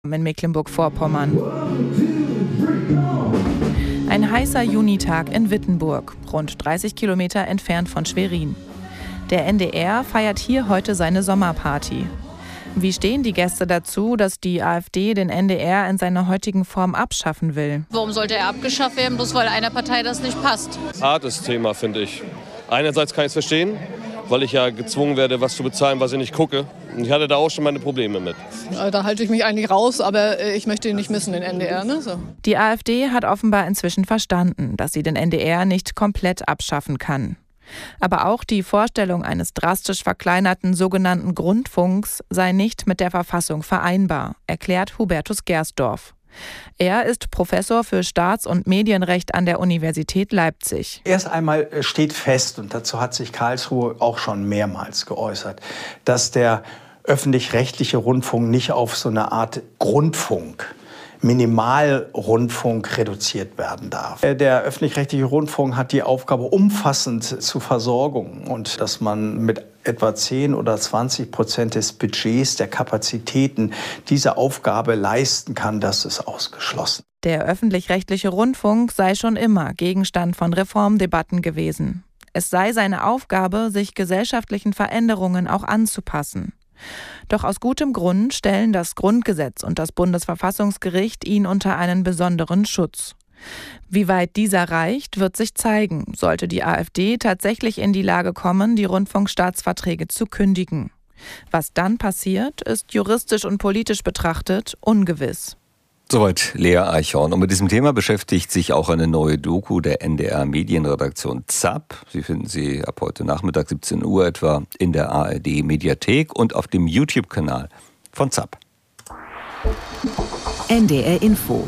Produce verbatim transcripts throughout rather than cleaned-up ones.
in Mecklenburg-Vorpommern. Ein heißer Junitag in Wittenburg, rund dreißig Kilometer entfernt von Schwerin. Der N D R feiert hier heute seine Sommerparty. Wie stehen die Gäste dazu, dass die AfD den N D R in seiner heutigen Form abschaffen will? Warum sollte er abgeschafft werden, bloß weil einer Partei das nicht passt? Hartes Thema, finde ich. Einerseits kann ich es verstehen, weil ich ja gezwungen werde, was zu bezahlen, was ich nicht gucke. Und ich hatte da auch schon meine Probleme mit. Da halte ich mich eigentlich raus, aber ich möchte ihn nicht missen, den N D R. Ne? So. Die AfD hat offenbar inzwischen verstanden, dass sie den N D R nicht komplett abschaffen kann. Aber auch die Vorstellung eines drastisch verkleinerten sogenannten Grundfunks sei nicht mit der Verfassung vereinbar, erklärt Hubertus Gersdorf. Er ist Professor für Staats- und Medienrecht an der Universität Leipzig. Erst einmal steht fest, und dazu hat sich Karlsruhe auch schon mehrmals geäußert, dass der öffentlich-rechtliche Rundfunk nicht auf so eine Art Grundfunk, Minimalrundfunk reduziert werden darf. Der öffentlich-rechtliche Rundfunk hat die Aufgabe, umfassend zu versorgen, und dass man mit etwa zehn oder zwanzig Prozent des Budgets, der Kapazitäten diese Aufgabe leisten kann, das ist ausgeschlossen. Der öffentlich-rechtliche Rundfunk sei schon immer Gegenstand von Reformdebatten gewesen. Es sei seine Aufgabe, sich gesellschaftlichen Veränderungen auch anzupassen. Doch aus gutem Grund stellen das Grundgesetz und das Bundesverfassungsgericht ihn unter einen besonderen Schutz. Wie weit dieser reicht, wird sich zeigen, sollte die AfD tatsächlich in die Lage kommen, die Rundfunkstaatsverträge zu kündigen. Was dann passiert, ist juristisch und politisch betrachtet ungewiss. Soweit Lea Eichhorn. Und mit diesem Thema beschäftigt sich auch eine neue Doku der N D R-Medienredaktion ZAP. Sie finden sie ab heute Nachmittag siebzehn Uhr etwa in der A R D-Mediathek und auf dem YouTube-Kanal von ZAP. N D R Info.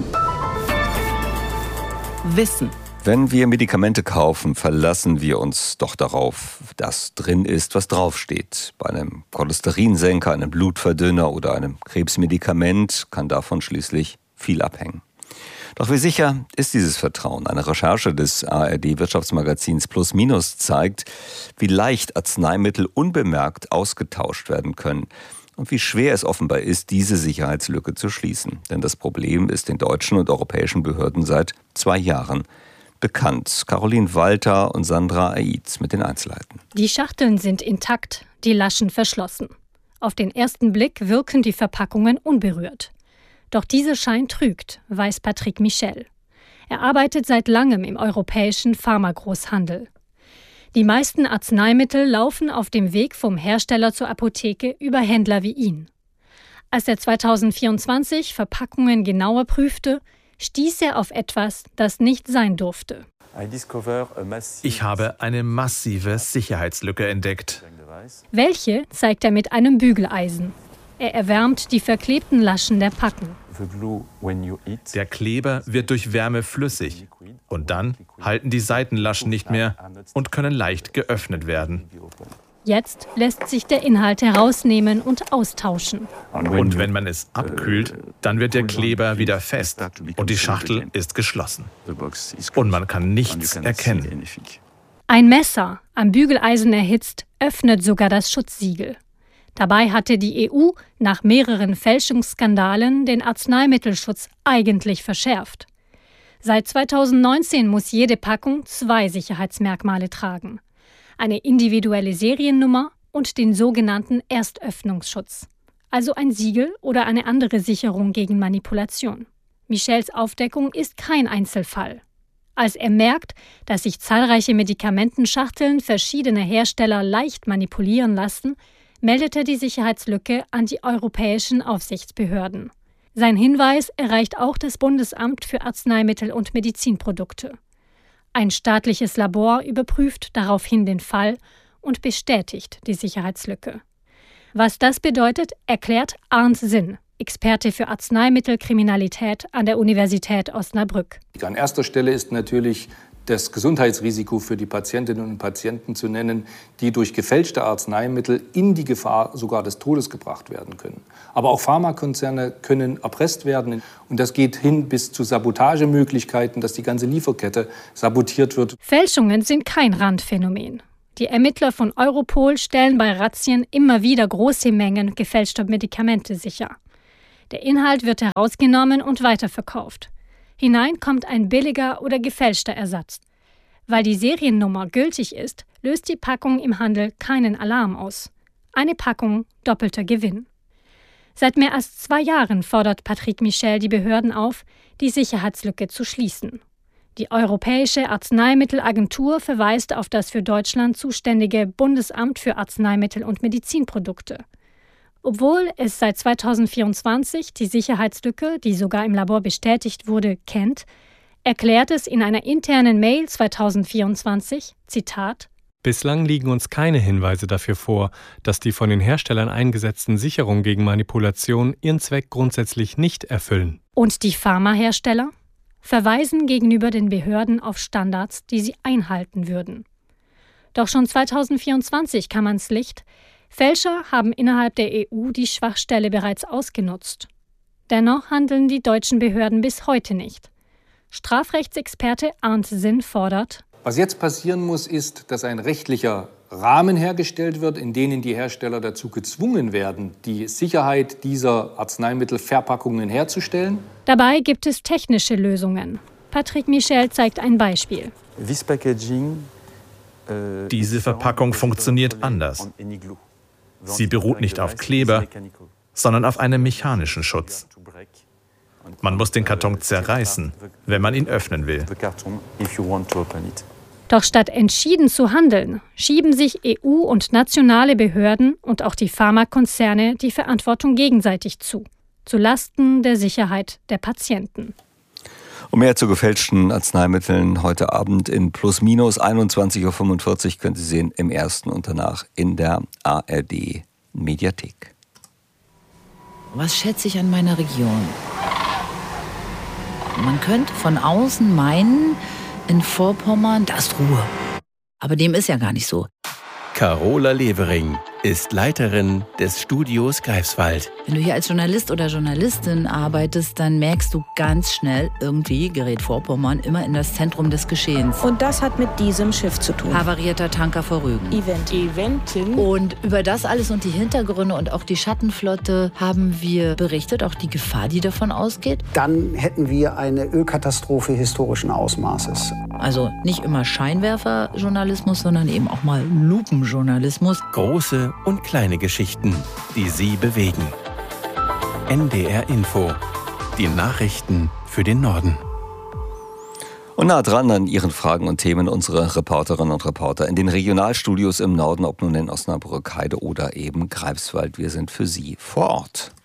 Wissen. Wenn wir Medikamente kaufen, verlassen wir uns doch darauf, dass drin ist, was draufsteht. Bei einem Cholesterinsenker, einem Blutverdünner oder einem Krebsmedikament kann davon schließlich viel abhängen. Doch wie sicher ist dieses Vertrauen? Eine Recherche des A R D-Wirtschaftsmagazins Plus Minus zeigt, wie leicht Arzneimittel unbemerkt ausgetauscht werden können und wie schwer es offenbar ist, diese Sicherheitslücke zu schließen. Denn das Problem ist den deutschen und europäischen Behörden seit zwei Jahren bekannt. Caroline Walter und Sandra Aid mit den Einzelheiten. Die Schachteln sind intakt, die Laschen verschlossen. Auf den ersten Blick wirken die Verpackungen unberührt. Doch dieser Schein trügt, weiß Patrick Michel. Er arbeitet seit langem im europäischen Pharmagroßhandel. Die meisten Arzneimittel laufen auf dem Weg vom Hersteller zur Apotheke über Händler wie ihn. Als er zweitausendvierundzwanzig Verpackungen genauer prüfte, stieß er auf etwas, das nicht sein durfte. Ich habe eine massive Sicherheitslücke entdeckt. Welche zeigt er mit einem Bügeleisen. Er erwärmt die verklebten Laschen der Packen. Der Kleber wird durch Wärme flüssig und dann halten die Seitenlaschen nicht mehr und können leicht geöffnet werden. Jetzt lässt sich der Inhalt herausnehmen und austauschen. Und wenn man es abkühlt, dann wird der Kleber wieder fest und die Schachtel ist geschlossen. Und man kann nichts erkennen. Ein Messer, am Bügeleisen erhitzt, öffnet sogar das Schutzsiegel. Dabei hatte die E U nach mehreren Fälschungsskandalen den Arzneimittelschutz eigentlich verschärft. Seit zweitausendneunzehn muss jede Packung zwei Sicherheitsmerkmale tragen: eine individuelle Seriennummer und den sogenannten Erstöffnungsschutz, also ein Siegel oder eine andere Sicherung gegen Manipulation. Michels Aufdeckung ist kein Einzelfall. Als er merkt, dass sich zahlreiche Medikamentenschachteln verschiedener Hersteller leicht manipulieren lassen, meldet er die Sicherheitslücke an die europäischen Aufsichtsbehörden. Sein Hinweis erreicht auch das Bundesamt für Arzneimittel und Medizinprodukte. Ein staatliches Labor überprüft daraufhin den Fall und bestätigt die Sicherheitslücke. Was das bedeutet, erklärt Arndt Sinn, Experte für Arzneimittelkriminalität an der Universität Osnabrück. An erster Stelle ist natürlich das Gesundheitsrisiko für die Patientinnen und Patienten zu nennen, die durch gefälschte Arzneimittel in die Gefahr sogar des Todes gebracht werden können. Aber auch Pharmakonzerne können erpresst werden. Und das geht hin bis zu Sabotagemöglichkeiten, dass die ganze Lieferkette sabotiert wird. Fälschungen sind kein Randphänomen. Die Ermittler von Europol stellen bei Razzien immer wieder große Mengen gefälschter Medikamente sicher. Der Inhalt wird herausgenommen und weiterverkauft. Hinein kommt ein billiger oder gefälschter Ersatz. Weil die Seriennummer gültig ist, löst die Packung im Handel keinen Alarm aus. Eine Packung, doppelter Gewinn. Seit mehr als zwei Jahren fordert Patrick Michel die Behörden auf, die Sicherheitslücke zu schließen. Die Europäische Arzneimittelagentur verweist auf das für Deutschland zuständige Bundesamt für Arzneimittel und Medizinprodukte. Obwohl es seit zweitausendvierundzwanzig die Sicherheitslücke, die sogar im Labor bestätigt wurde, kennt, erklärt es in einer internen Mail zweitausendvierundzwanzig, Zitat: Bislang liegen uns keine Hinweise dafür vor, dass die von den Herstellern eingesetzten Sicherungen gegen Manipulation ihren Zweck grundsätzlich nicht erfüllen. Und die Pharmahersteller verweisen gegenüber den Behörden auf Standards, die sie einhalten würden. Doch schon zweitausendvierundzwanzig kam ans Licht, Fälscher haben innerhalb der E U die Schwachstelle bereits ausgenutzt. Dennoch handeln die deutschen Behörden bis heute nicht. Strafrechtsexperte Arndt Sinn fordert: Was jetzt passieren muss, ist, dass ein rechtlicher Rahmen hergestellt wird, in denen die Hersteller dazu gezwungen werden, die Sicherheit dieser Arzneimittelverpackungen herzustellen. Dabei gibt es technische Lösungen. Patrick Michel zeigt ein Beispiel. Diese Verpackung funktioniert anders. Sie beruht nicht auf Kleber, sondern auf einem mechanischen Schutz. Man muss den Karton zerreißen, wenn man ihn öffnen will. Doch statt entschieden zu handeln, schieben sich E U- und nationale Behörden und auch die Pharmakonzerne die Verantwortung gegenseitig zu, zu Lasten der Sicherheit der Patienten. Und mehr zu gefälschten Arzneimitteln heute Abend in plus minus einundzwanzig Uhr fünfundvierzig können Sie sehen im Ersten und danach in der A R D-Mediathek. Was schätze ich an meiner Region? Man könnte von außen meinen, in Vorpommern, da ist Ruhe. Aber dem ist ja gar nicht so. Carola Levering ist Leiterin des Studios Greifswald. Wenn du hier als Journalist oder Journalistin arbeitest, dann merkst du ganz schnell, irgendwie gerät Vorpommern immer in das Zentrum des Geschehens. Und das hat mit diesem Schiff zu tun. Havarierter Tanker vor Rügen. Event. Eventin. Und über das alles und die Hintergründe und auch die Schattenflotte haben wir berichtet, auch die Gefahr, die davon ausgeht. Dann hätten wir eine Ölkatastrophe historischen Ausmaßes. Also nicht immer Scheinwerferjournalismus, sondern eben auch mal Lupenjournalismus. Große und kleine Geschichten, die Sie bewegen. N D R Info. Die Nachrichten für den Norden. Und nah dran an Ihren Fragen und Themen unsere Reporterinnen und Reporter in den Regionalstudios im Norden, ob nun in Osnabrück, Heide oder eben Greifswald. Wir sind für Sie vor Ort.